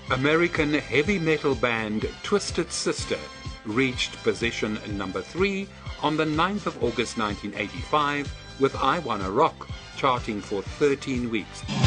American heavy metal band Twisted Sister reached position number 3 on the 9th of August 1985 with I Wanna Rock charting for 13 weeks.